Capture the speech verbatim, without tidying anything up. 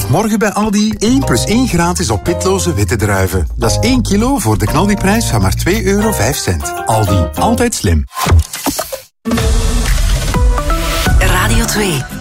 morgen bij Aldi één plus één gratis op pitloze witte druiven. Dat is één kilo voor de knaldiprijs van maar twee euro vijf cent. Aldi, altijd slim. Radio twee.